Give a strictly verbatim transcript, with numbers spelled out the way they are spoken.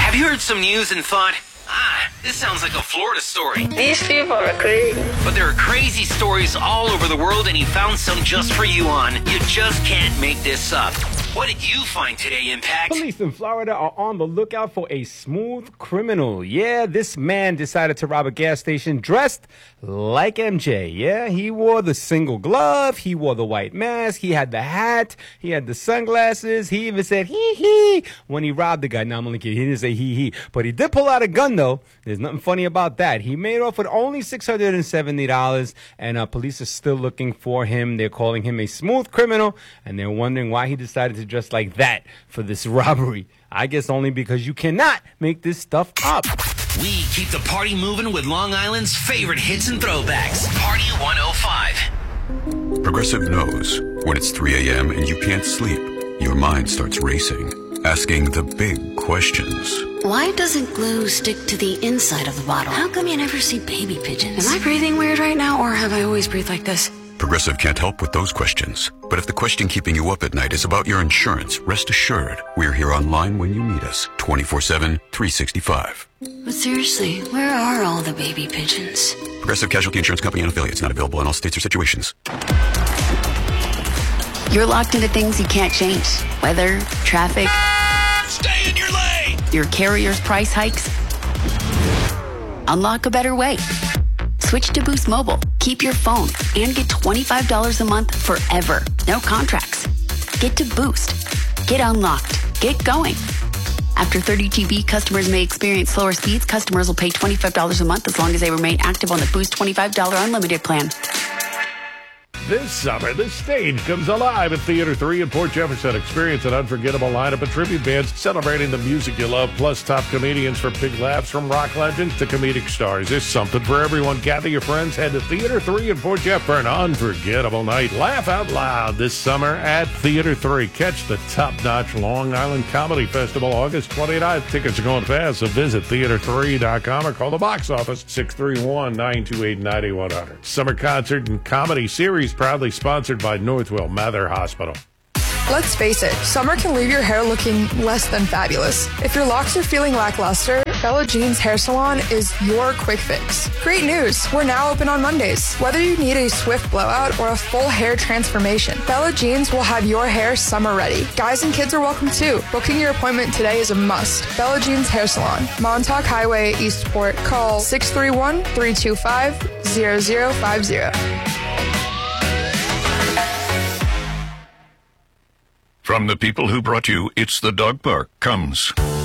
Have you heard some news and thought, ah, this sounds like a Florida story? These people are crazy. But there are crazy stories all over the world, and he found some just for you on You Just Can't Make This Up. What did you find today, Impact? Police in Florida are on the lookout for a smooth criminal. Yeah, this man decided to rob a gas station dressed like M J. Yeah, he wore the single glove. He wore the white mask. He had the hat. He had the sunglasses. He even said hee hee when he robbed the guy. Now, I'm only kidding. He didn't say hee hee. But he did pull out a gun, though. There's nothing funny about that. He made off with only six hundred seventy dollars, and uh, police are still looking for him. They're calling him a smooth criminal, and they're wondering why he decided to dress like that for this robbery. I guess only because you cannot make this stuff up. We keep the party moving with Long Island's favorite hits and throwbacks. Party one oh five. Progressive knows when it's three a.m. and you can't sleep, your mind starts racing, asking the big questions. Why doesn't glue stick to the inside of the bottle? How come you never see baby pigeons? Am I breathing weird right now, or have I always breathed like this? Progressive can't help with those questions. But if the question keeping you up at night is about your insurance, rest assured, we're here online when you need us, twenty-four seven, three sixty-five. But seriously, where are all the baby pigeons? Progressive Casualty Insurance Company and affiliates, not available in all states or situations. You're locked into things you can't change. Weather, traffic. Stay in your lane! Your carrier's price hikes. Unlock a better way. Switch to Boost Mobile. Keep your phone and get twenty-five dollars a month forever. No contracts. Get to Boost. Get unlocked. Get going. After thirty G B, customers may experience slower speeds. Customers will pay twenty-five dollars a month as long as they remain active on the Boost twenty-five dollars unlimited plan. This summer, the stage comes alive at Theater three in Port Jefferson. Experience an unforgettable lineup of tribute bands celebrating the music you love, plus top comedians for big laughs from rock legends to comedic stars. There's something for everyone. Gather your friends. Head to Theater three in Port Jeff for an unforgettable night. Laugh out loud this summer at Theater three. Catch the top-notch Long Island Comedy Festival August twenty-ninth. Tickets are going fast, so visit theater three dot com or call the box office six three one, nine two eight, nine one zero zero. Summer concert and comedy series proudly sponsored by Northwell Mather Hospital. Let's face it, summer can leave your hair looking less than fabulous. If your locks are feeling lackluster, Bella Jeans Hair Salon is your quick fix. Great news, we're now open on Mondays. Whether you need a swift blowout or a full hair transformation, Bella Jeans will have your hair summer ready. Guys and kids are welcome too. Booking your appointment today is a must. Bella Jeans Hair Salon, Montauk Highway, Eastport. Call six three one, three two five, zero zero five zero. From the people who brought you It's the Dog Park comes